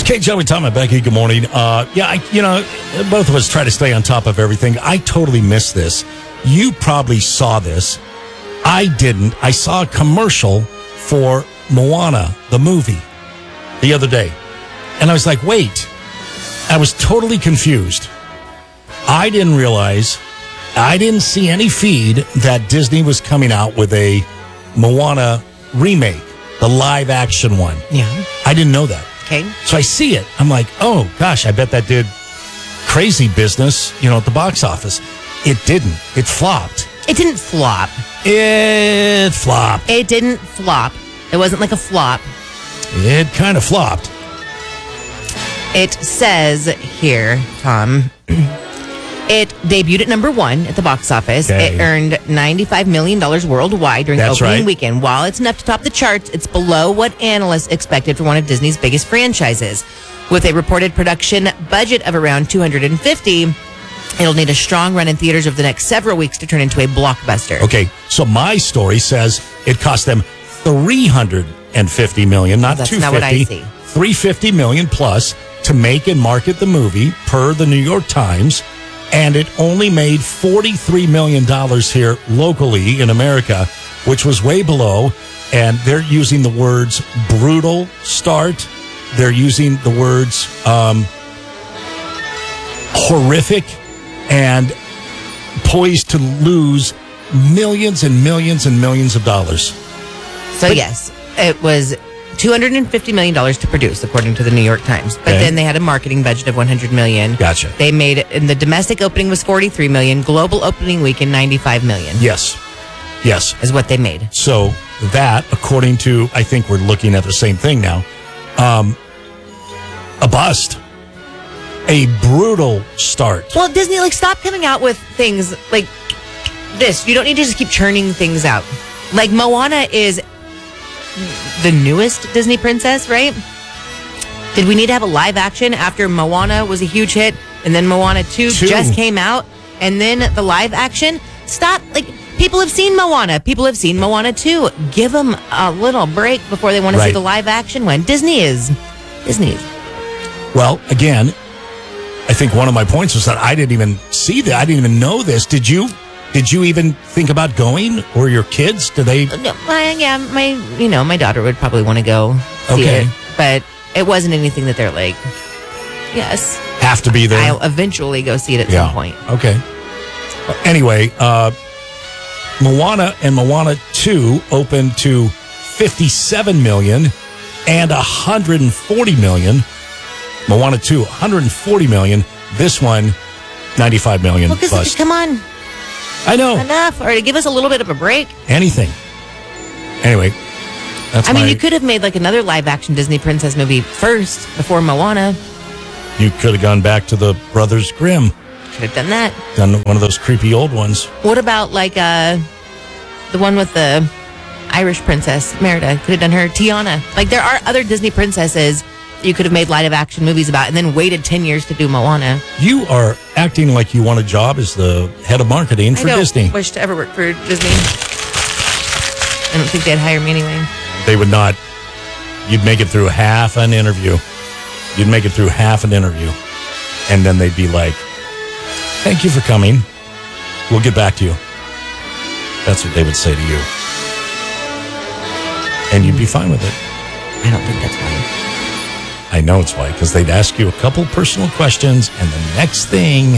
Okay, Joey, Tom, and Becky, good morning. Both of us try to stay on top of everything. I totally missed this. You probably saw this. I didn't. I saw a commercial for Moana, the movie, the other day. And I was like, wait. I was totally confused. I didn't realize, I didn't see any feed that Disney was coming out with a Moana remake, the live action one. Yeah. I didn't know that. Okay. So I see it. I'm like, oh, gosh, I bet that did crazy business, at the box office. It didn't. It flopped. It didn't flop. It flopped. It didn't flop. It wasn't like a flop. It kind of flopped. It says here, Tom, it debuted at number 1 at the box office. Okay. It earned $95 million worldwide during opening weekend. While it's enough to top the charts, it's below what analysts expected for one of Disney's biggest franchises. With a reported production budget of around $250, it'll need a strong run in theaters over the next several weeks to turn into a blockbuster. Okay, so my story says it cost them $350 million, not That's $250. not what I see. $350 million plus to make and market the movie per the New York Times, and it only made $43 million here locally in America, which was way below. And they're using the words brutal start. They're using the words horrific and poised to lose millions and millions and millions of dollars. So yes, it was $250 million to produce, according to the New York Times. But then they had a marketing budget of $100 million. Gotcha. They made it, and the domestic opening was $43 million. Global opening weekend, $95 million. Yes. Is what they made. So that, according to, I think we're looking at the same thing now, a bust. A brutal start. Well, Disney, stop coming out with things like this. You don't need to just keep churning things out. Like, Moana is the newest Disney princess, right? Did we need to have a live action after Moana was a huge hit, and then Moana 2 just came out, and then the live action? Stop. People have seen Moana. People have seen Moana 2. Give them a little break before they want to see the live action one. Disney is. Well, again, I think one of my points was that I didn't even see that. I didn't even know this. Did you even think about going, or your kids? Do they? Yeah, my daughter would probably want to go see it, but it wasn't anything that they're like, yes, have to be there. I'll eventually go see it at some point. Okay. Anyway, Moana and Moana 2 opened to $57 million and $140 million. Moana 2, $140 million. This one, $95 million. Well, because come on. I know. Enough. Or to give us a little bit of a break. Anything. Anyway, you could have made another live-action Disney princess movie first, before Moana. You could have gone back to the Brothers Grimm. Could have done that. Done one of those creepy old ones. What about, the one with the Irish princess, Merida? Could have done her. Tiana. There are other Disney princesses you could have made live-action movies about and then waited 10 years to do Moana. You are acting like you want a job as the head of marketing for Disney. I don't wish to ever work for Disney. I don't think they'd hire me anyway. They would not. You'd make it through half an interview. And then they'd be like, thank you for coming. We'll get back to you. That's what they would say to you. And you'd be fine with it. I don't think that's why. I know it's why, because they'd ask you a couple personal questions, and the next thing,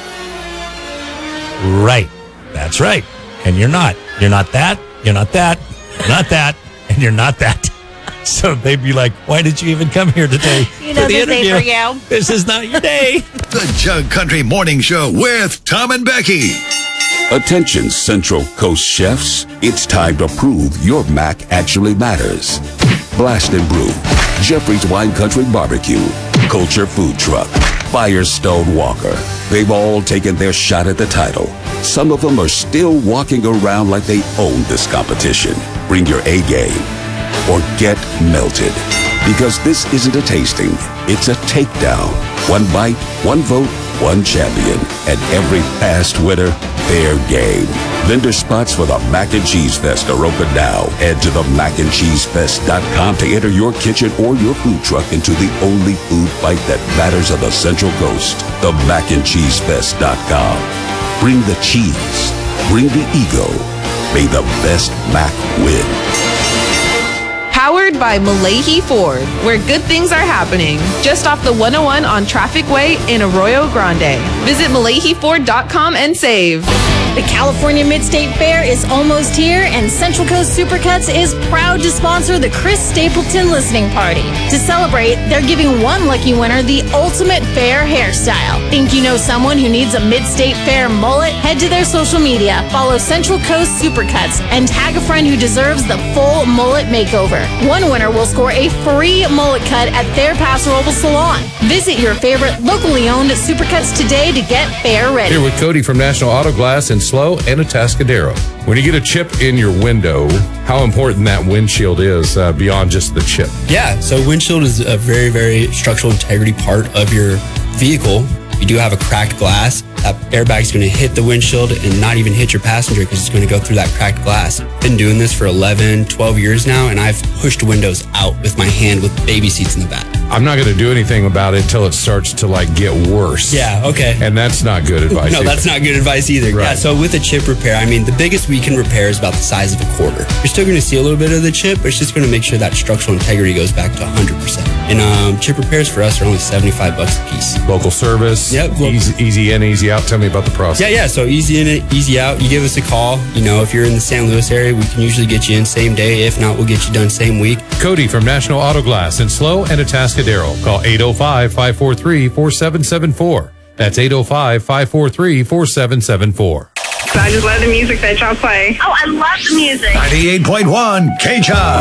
right, that's right, and you're not that, you're not that, you're not that, and you're not that. So they'd be like, why did you even come here today for the interview? For you. This is not your day. The Jug Country Morning Show with Tom and Becky. Attention, Central Coast chefs. It's time to prove your mac actually matters. Blast and Brew, Jeffrey's Wine Country Barbecue, Culture Food Truck, Firestone Walker. They've all taken their shot at the title. Some of them are still walking around like they own this competition. Bring your A game or get melted. Because this isn't a tasting, it's a takedown. One bite, one vote, one champion. And every past winner fair game. Vendor spots for the Mac and Cheese Fest are open now. Head to the macandcheesefest.com to enter your kitchen or your food truck into the only food fight that matters on the Central Coast. The macandcheesefest.com. Bring the cheese. Bring the ego. May the best Mac win. Powered by Malahi Ford, where good things are happening. Just off the 101 on Traffic Way in Arroyo Grande. Visit MalahiFord.com and save. The California Mid-State Fair is almost here, and Central Coast Supercuts is proud to sponsor the Chris Stapleton Listening Party. To celebrate, they're giving one lucky winner the ultimate fair hairstyle. Think you know someone who needs a Mid-State Fair mullet? Head to their social media, follow Central Coast Supercuts, and tag a friend who deserves the full mullet makeover. One winner will score a free mullet cut at their Paso Robles salon. Visit your favorite locally owned Supercuts today to get fair ready. Here with Cody from National Auto Glass in SLO and Atascadero. When you get a chip in your window, how important that windshield is beyond just the chip? Yeah, so windshield is a very, very structural integrity part of your vehicle. If you do have a cracked glass, that airbag is going to hit the windshield and not even hit your passenger because it's going to go through that cracked glass. Been doing this for 11, 12 years now, and I've pushed windows out with my hand with baby seats in the back. I'm not going to do anything about it until it starts to get worse. Yeah, okay. And that's not good advice No, either. that's not good advice either. Right. Yeah, so with a chip repair, the biggest we can repair is about the size of a quarter. You're still going to see a little bit of the chip, but it's just going to make sure that structural integrity goes back to 100%. And chip repairs for us are only $75 a piece. Local service. Yep. Easy in, easy out. Tell me about the process. Yeah. So easy in, easy out. You give us a call. If you're in the San Luis area, we can usually get you in same day. If not, we'll get you done same week. Cody from National Auto Glass in SLO and Atascadero. Call 805-543-4774. That's 805-543-4774. I just love the music that y'all play. Oh, I love the music. 98.1 KCHI.